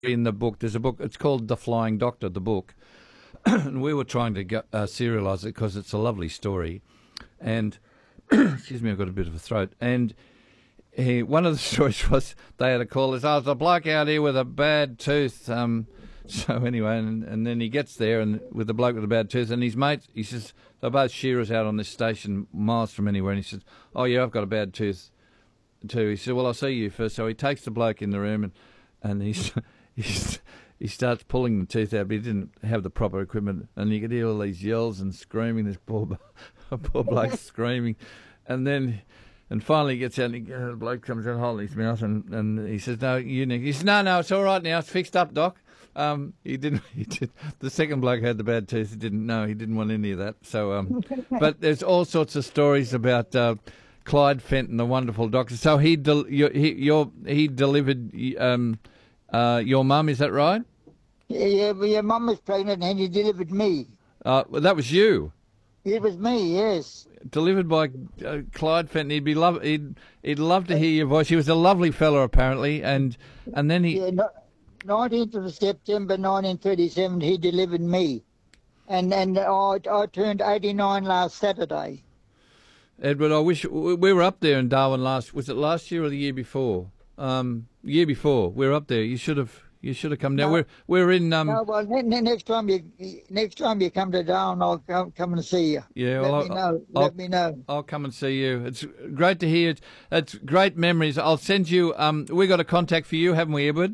in the book. There's a book. It's called The Flying Doctor, the book. And we were trying to serialise it because it's a lovely story. And, excuse me, I've got a bit of a throat. And one of the stories was they had a call. There's a bloke out here with a bad tooth. So anyway, and then he gets there and with the bloke with the bad tooth, and his mate, he says, they're both shearers out on this station miles from anywhere, and he says, oh yeah, I've got a bad tooth too. He said, well, I'll see you first. So he takes the bloke in the room and he starts pulling the tooth out, but he didn't have the proper equipment, and you could hear all these yells and screaming, this poor bloke screaming, and finally he gets out, and the bloke comes out holding his mouth, and he says, no, he says, no, it's all right now, it's fixed up, Doc. He did. The second bloke had the bad tooth. He didn't want any of that. So, but there's all sorts of stories about Clyde Fenton, the wonderful doctor. So he delivered your mum. Is that right? Yeah, your mum was pregnant, and he delivered me. Well, that was you. It was me. Yes. Delivered by Clyde Fenton. He'd love to hear your voice. He was a lovely fellow, apparently, and then he. Yeah, 19th of September 1937, he delivered me, and I turned 89 last Saturday. Edward, I wish we were up there in Darwin was it last year or the year before? Year before, we were up there. You should have come down. No, we're in. No, well, next time you come to Darwin, I'll come and see you. Yeah, let me know. I'll come and see you. It's great to hear. It's great memories. I'll send you. We got a contact for you, haven't we, Edward?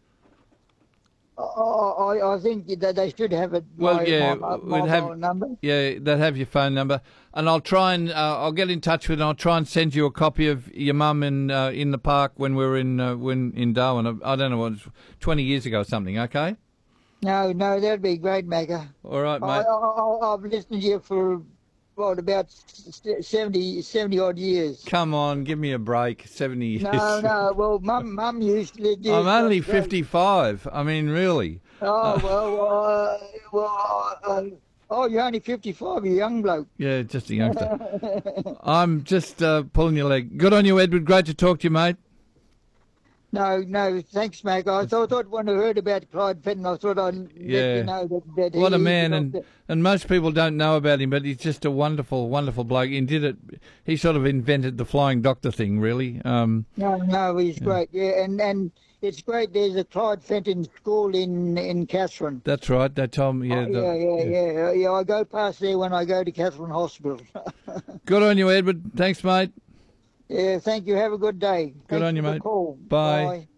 I think that they should have it. Well, yeah, we'd have number. Yeah, they'd have your phone number, and I'll try and I'll get in touch with. And I'll try and send you a copy of your mum in the park when we were in Darwin. I don't know, what, 20 years ago or something. Okay. No, that'd be great, Magger. All right, mate. I've listened to you for about 70 odd years. Come on, give me a break. 70 years. No. Well, Mum used to. I'm only 55. I mean, really. Oh well. You're only 55. You're a young bloke. Yeah, just a youngster. I'm just pulling your leg. Good on you, Edward. Great to talk to you, mate. No, thanks, Mac. I thought when I heard about Clyde Fenton, I thought I'd let you know that what a man, and most people don't know about him, but he's just a wonderful, wonderful bloke. He sort of invented the flying doctor thing, really. No, he's great. Yeah, and it's great. There's a Clyde Fenton school in Katherine. That's right. They told me. Yeah. I go past there when I go to Katherine Hospital. Good on you, Edward. Thanks, mate. Yeah, thank you. Have a good day. Good on you, mate. Call. Bye. Bye.